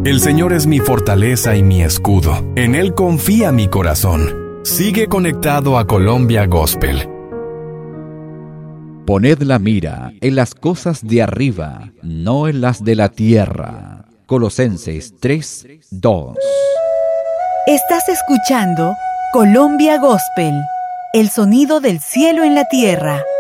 El Señor es mi fortaleza y mi escudo. En Él confía mi corazón. Sigue conectado a Colombia Gospel. Poned la mira en las cosas de arriba, no en las de la tierra. Colosenses 3:2. Estás escuchando Colombia Gospel, el sonido del cielo en la tierra.